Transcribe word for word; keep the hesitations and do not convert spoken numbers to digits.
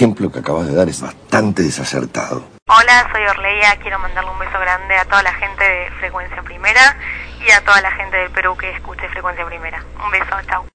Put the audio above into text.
ejemplo que acabas de dar es bastante desacertado. Hola, soy Orleia, quiero mandarle un beso grande a toda la gente de Frecuencia Primera y a toda la gente del Perú que escuche Frecuencia Primera. Un beso, chao.